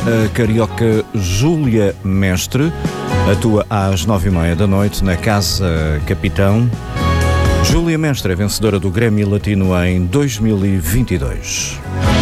a carioca Júlia Mestre. Atua às 9h30 da noite na Casa Capitão. Júlia Mestre é vencedora do Grammy Latino em 2022.